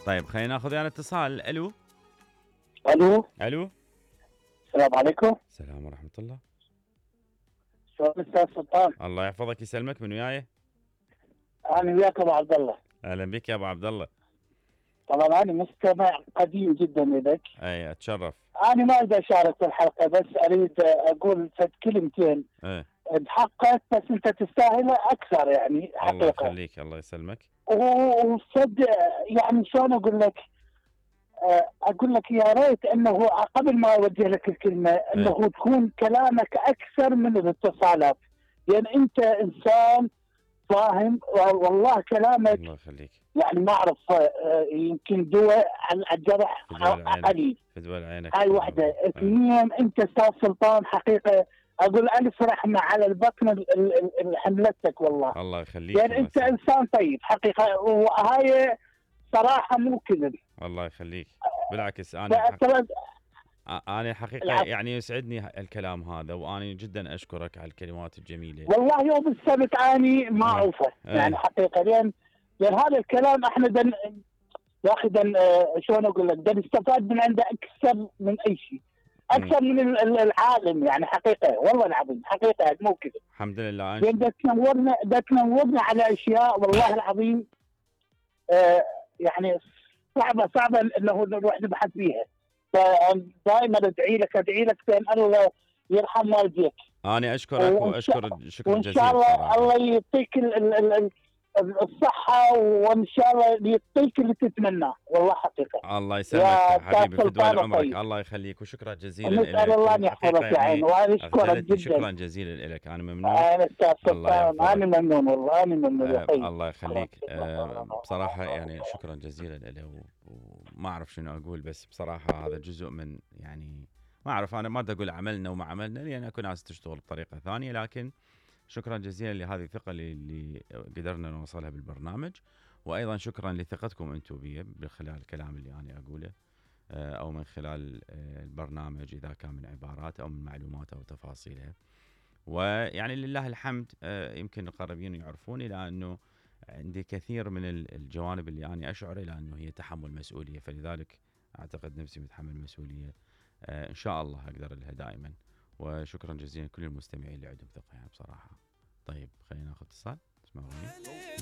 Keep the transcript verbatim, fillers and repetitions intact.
طيب خلينا ناخذ يعني اتصال. الو الو، الو. السلام عليكم. السلام ورحمه الله. شلون استاذ سلطان؟ الله يحفظك يسلمك. من وياي؟ انا وياك ابو عبد الله. اهلا بك يا ابو عبد الله. طبعا انا مستمع قديم جدا لك. اي اتشرف. انا ما اريد اشارك في الحلقه، بس اريد اقول فد كلمتين ايه بحقك، بس انت تستاهل اكثر يعني الله حقيقه. يخليك الله يسلمك. وصد يعني شلون اقول لك، آه، اقول لك يا ريت انه قبل ما اوجه لك الكلمه انه ايه تكون كلامك اكثر من الاتصالات، لان انت انسان فاهم. والله كلامك الله يخليك. يعني ما اعرف، آه، يمكن دواء على الجرح في دول عينك. قليل. في دول عينك. هاي واحده. اثنين، انت استاذ سلطان حقيقه اقول الف رحمه على البطن ال- ال- اللي حملتك والله. الله يخليك. يعني الله انت يسلمك. انسان طيب حقيقه، وهاي صراحه مو كذب. الله يخليك. بالعكس انا حق... فترى انا حقيقه العفو. يعني يسعدني الكلام هذا، وانا جدا اشكرك على الكلمات الجميله. والله يوم السبت اني ما ايه اعرفه يعني ايه حقيقه، لان لان هذا الكلام احنا دن يا اخي دن آه، شلون اقول لك، دن نستفاد من عنده اكثر من اي شيء، مم. اكثر من ال- ال- العالم يعني حقيقه، والله العظيم حقيقه مو كذا. الحمد لله. لان دا تنورنا دا تنورنا على اشياء والله العظيم، آه يعني صعبه صعبه انه نروح نبحث فيها. فدائما ادعي لك ادعي لك بان الله يرحم والديك. انا اشكرك وإن شاء- واشكر الشكر وان شاء الجزيل الله بصراحه. الله يعطيك ال- ال- ال- ال- الصحه، وان شاء الله يعطيك اللي تتمناه والله حقيقه. الله يسلمك يا حبيبي. أستاذ في دول سلطان عمرك. الطيب، الله يخليك وشكرا جزيلا نسال لك. الله ان حقيقه يحفظك يا عين، يعني وانا اشكرك اخجلتني. جدا. شكرا جزيلا لك. انا ممنون. انا استاذ الله سلطان، يحفظك. انا ممنون والله، انا ممنون يا آه اخي. الله يخليك. آه بصراحة يعني شكرا جزيلا له، و- وما أعرف شنو أقول، بس بصراحة هذا جزء من يعني ما أعرف. أنا ما بدي أقول عملنا وما عملنا، لأن أكو ناس تشتغل بطريقة ثانية، لكن شكرا جزيلا لهذه الثقة اللي, اللي قدرنا نوصلها بالبرنامج. وأيضا شكرا لثقتكم أنتم بي من خلال الكلام اللي أنا أقوله، آه أو من خلال آه البرنامج، إذا كان من عبارات أو من معلومات أو تفاصيلها. ويعني لله الحمد، آه يمكن القريبين يعرفوني، لأنه عندي كثير من الجوانب اللي أنا أشعر إلى أنه هي تحمل مسؤولية، فلذلك أعتقد نفسي متحمل مسؤولية. آه إن شاء الله أقدر لها دائما. وشكرا جزيلا لكل المستمعين اللي عندهم ثقة يعني بصراحة. طيب خلينا ناخذ اتصال. اسمعوني.